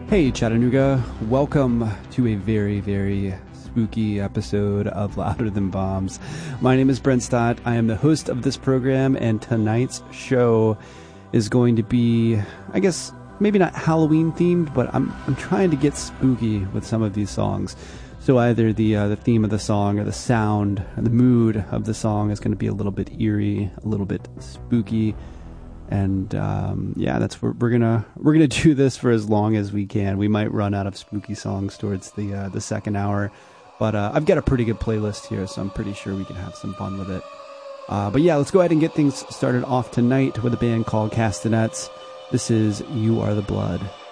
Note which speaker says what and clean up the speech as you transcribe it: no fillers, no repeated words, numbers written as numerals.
Speaker 1: Hey Chattanooga, welcome to a very, very spooky episode of Louder Than Bombs. My name is Brent Stott. I am the host of this program, and tonight's show is going to be, I guess, maybe not Halloween themed, but I'm trying to get spooky with some of these songs. So either the theme of the song or the sound or the mood of the song is going to be a little bit eerie, a little bit spooky. And that's where we're gonna do this for as long as we can. We might run out of spooky songs towards the second hour, but I've got a pretty good playlist here, so I'm pretty sure we can have some fun with it. But yeah, let's go ahead and get things started off tonight with a band called Castanets. This is You Are the Blood.